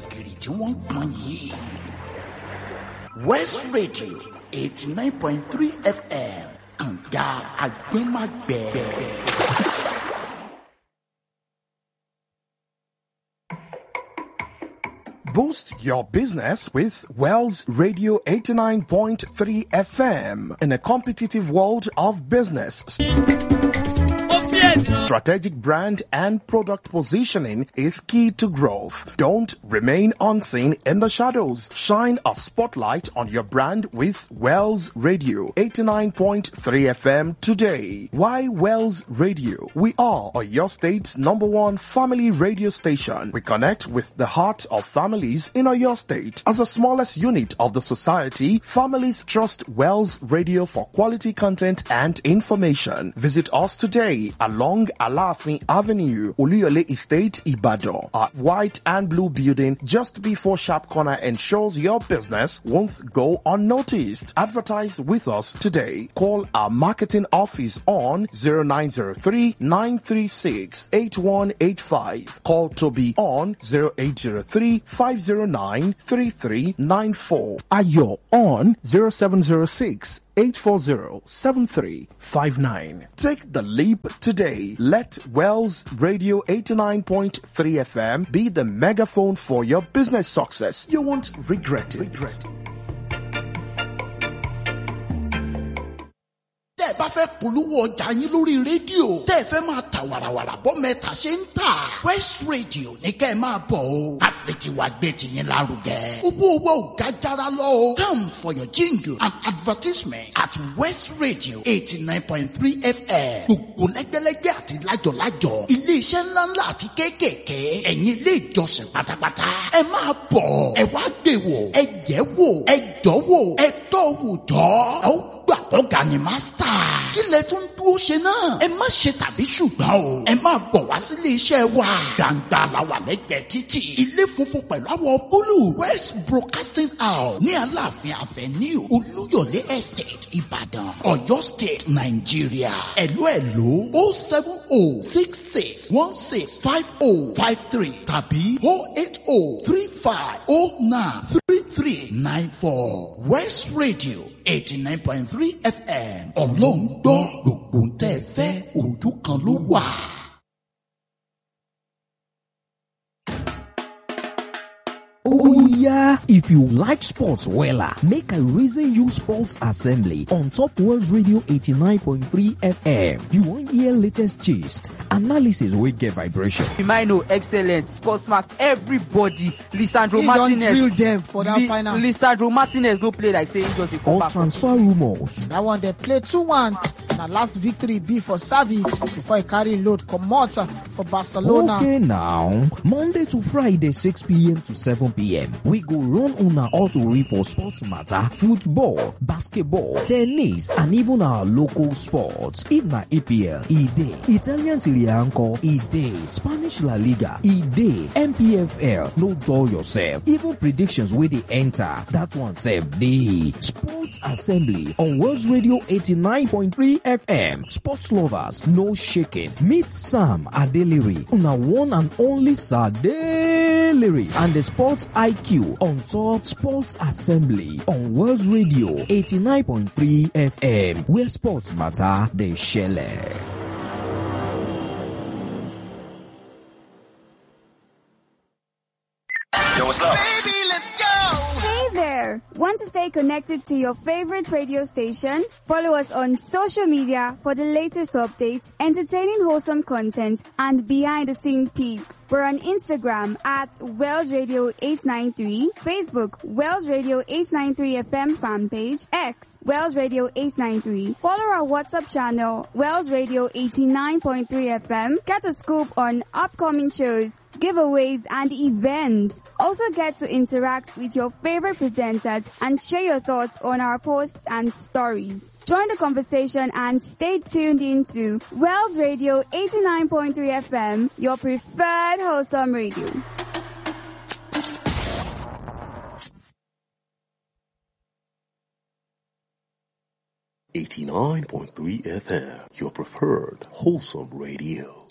gìrì tí wọ́n ń pọn yìí. West Radio 89.3 FM kànga agbẹ́magbẹ́. Boost your business with Wells Radio 89.3 FM in a competitive world of business. Strategic brand and product positioning is key to growth. Don't remain unseen in the shadows. Shine a spotlight on your brand with Wells Radio 89.3 FM today. Why Wells Radio? We are your state's #1 family radio station. We connect with the heart of families in your state. As the smallest unit of the society, families trust Wells Radio for quality content and information. Visit us today along Alafin Avenue, Oluyole Estate, Ibadan. Our white and blue building just before Sharp Corner ensures your business won't go unnoticed. Advertise with us today. Call our marketing office on 0903-936-8185. Call Toby on 0803-509-3394. Ayo on 0706-840-7359. Take the leap today. Let Wells Radio 89.3 FM be the megaphone for your business success. You won't regret it. Tẹ́ ẹ bá fẹ́ polówó ọjà yín lórí rédíò, tẹ́ ẹ fẹ́ máa ta wàràwàrà bọ́ mẹ́ta ṣe ń tà. West Radio ní kẹ́ ẹ máa bọ̀ o. Àfẹ̀tiwa gbé tiyín lárugẹ. Owó ò ga jara lọ o. Come for your jingle and advertisement at West Radio 89.3 FM. Gbogbo lẹ́gbẹ́lẹ́gbẹ́ àti lájọ̀lájọ̀. Ilé-iṣẹ́ ńláńlá àti kéékèèké. Ẹ̀yin ilé ìjọsìn pátápátá. Ẹ máa bọ̀. Ẹ wá gbé wò. Ẹ jẹ́ wò. Ẹ jọ́ wò. Ẹ tọ́ wò jọ́. Gbà kọ́ga ni mástà. Kí lẹ tún dúró ṣe náà? Ẹ má ṣe tàbí ṣùgbọ́n o. Ẹ máa bọ̀ wá sílé iṣẹ́ wa. Gbàǹgbà la wà lẹ́gbẹ̀ẹ́ títì. Ilé funfun pẹ̀lú àwọ̀ búlù. West Broadcasting House ní Aláàfin Avenue Olúyọ̀lé Estate Ìbàdàn, Ọ̀yọ́ State, Nàìjíríà. Ẹ̀ló 07066165053 tàbí 08035093394. West Radio 89.3 FM. Ọlọ́run gbọ́ gbogbo ń tẹ́ fẹ́ ojú kan ló wà. Oh yeah, if you like sports wella, make I reason you Sports Assembly on Top World Radio 89.3 FM. You want hear latest gist, analysis wey get vibration. Firmino excellent, Scott Mark everybody, Lisandro Martinez. He don't drill them for that final. Lisandro Martinez no play like saying just dey come back. Or transfer rumors. That one they play 2-1. Na last victory be for Xavi before he carry load comot for Barcelona. Okay now, Monday to Friday 6 p.m. to 7 p.m. we go run una auto for sports matter, football, basketball, tennis, and even our local sports. If na EPL, e dey. Italian Serie A nko, e dey. Spanish La Liga, e dey. MPFL, no dull yourself. Even predictions wey dey enter, that one sef dey. Sports Assembly on World Radio 89.3 FM. Sports lovers, no shaking. Meet Sam Adeliri, una one and only Sadeliri, and the Sports IQ on top Sports Assembly on World Radio 89.3 FM, where sports matter, they share. Yo, what's up? Baby, let's go! Hey there! Want to stay connected to your favorite radio station? Follow us on social media for the latest updates, entertaining wholesome content, and behind-the-scene peaks. We're on Instagram at Wells Radio 893, Facebook Wells Radio 893 FM fan page, X Wells Radio 893. Follow our WhatsApp channel Wells Radio 89.3 FM. Get a scoop on upcoming shows, giveaways, and events. Also get to interact with your favorite presenters and share your thoughts on our posts and stories. Join the conversation and stay tuned into Wells Radio 89.3 FM, your preferred wholesome radio. .3 FM, your preferred wholesome radio.